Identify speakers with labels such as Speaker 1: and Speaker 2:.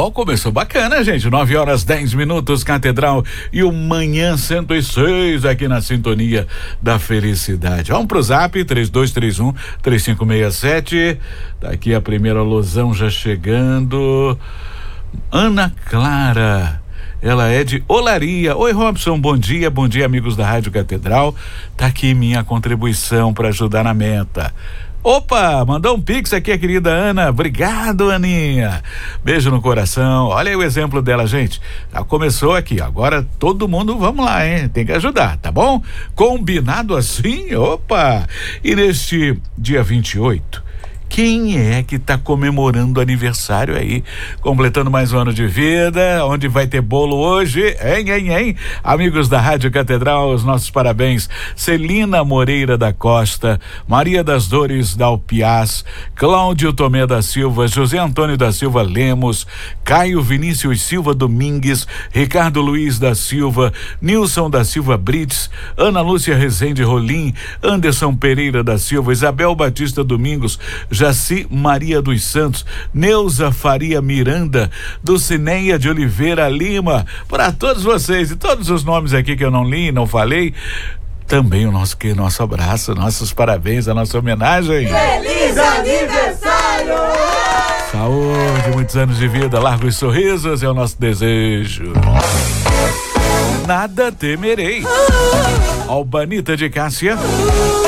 Speaker 1: Ó, começou bacana, gente. 9h10, Catedral e o Manhã 106 aqui na sintonia da felicidade. Vamos pro zap 3231-3567. Tá aqui a primeira alusão já chegando. Ana Clara. Ela é de Olaria. Oi, Robson, bom dia, amigos da Rádio Catedral. Tá aqui minha contribuição para ajudar na meta. Opa, mandou um pix aqui a querida Ana. Obrigado, Aninha. Beijo no coração. Olha aí o exemplo dela, gente. Já começou aqui, agora todo mundo, vamos lá, hein? Tem que ajudar, tá bom? Combinado assim? Opa! E neste dia 28, quem é que tá comemorando aniversário aí, completando mais um ano de vida, onde vai ter bolo hoje, hein? Amigos da Rádio Catedral, os nossos parabéns. Celina Moreira da Costa, Maria das Dores da Alpiaz, Cláudio Tomé da Silva, José Antônio da Silva Lemos, Caio Vinícius Silva Domingues, Ricardo Luiz da Silva, Nilson da Silva Brits, Ana Lúcia Rezende Rolim, Anderson Pereira da Silva, Isabel Batista Domingos, Jaci Maria dos Santos, Neuza Faria Miranda, Dulcineia de Oliveira Lima, para todos vocês e todos os nomes aqui que eu não li, não falei, também o nosso abraço, nossos parabéns, a nossa homenagem.
Speaker 2: Feliz aniversário!
Speaker 1: Saúde, muitos anos de vida, largos sorrisos é o nosso desejo. Nada temerei. Albanita de Cássia.